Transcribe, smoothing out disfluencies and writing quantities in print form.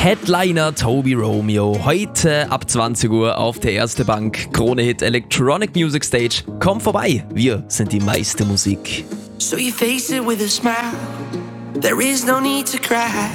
Headliner Toby Romeo. Heute ab 20 Uhr auf der Erste Bank. Krone Hit Electronic Music Stage. Komm vorbei, wir sind die meiste Musik. So you face it with a smile. There is no need to cry.